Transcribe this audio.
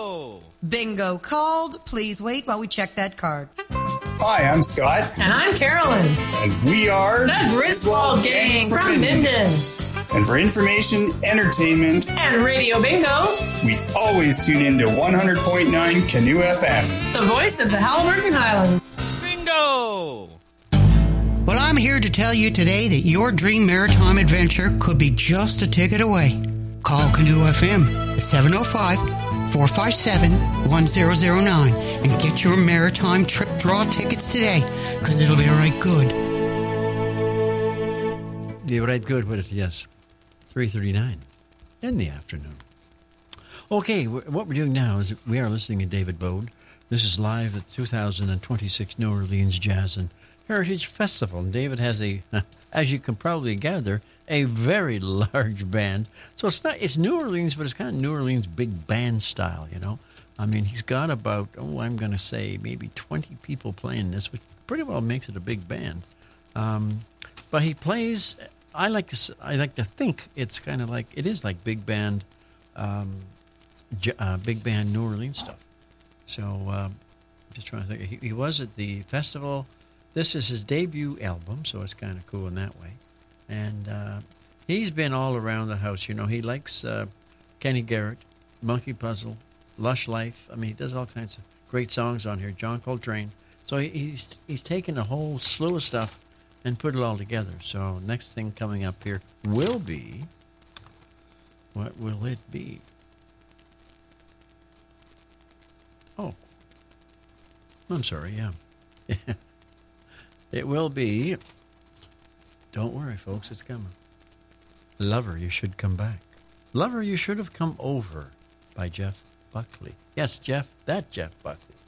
Bingo! Bingo called. Please wait while we check that card. Hi, I'm Scott. And I'm Carolyn. And we are the Griswold Gang from Minden. And for information, entertainment, and Radio Bingo, we always tune in to 100.9 Canoe FM. The voice of the Halliburton Highlands. Bingo! Well, I'm here to tell you today that your dream maritime adventure could be just a ticket away. Call Canoe FM at 705-457-1009 and get your maritime trip draw tickets today, because it'll be right good. Be right good with it, yes. 3:39 in the afternoon. Okay, what we're doing now is we are listening to David Bode. This is live at 2026 New Orleans Jazz and Heritage Festival. And David has as you can probably gather, a very large band. So it's New Orleans, but it's kind of New Orleans big band style, you know. I mean, he's got about, I'm going to say maybe 20 people playing this, which pretty well makes it a big band. But he plays, I like to think it's kind of like, it is like big band New Orleans stuff. So I'm just trying to think. He was at the festival. This is his debut album, so it's kind of cool in that way. And he's been all around the house. You know, he likes Kenny Garrett, Monkey Puzzle, Lush Life. I mean, he does all kinds of great songs on here. John Coltrane. So he's taken a whole slew of stuff and put it all together. So next thing coming up here will be, what will it be? Oh, I'm sorry, yeah. It will be, don't worry, folks, it's coming. Lover, You Should Come Back. Lover, You Should Have Come Over by Jeff Buckley. Yes, Jeff Buckley.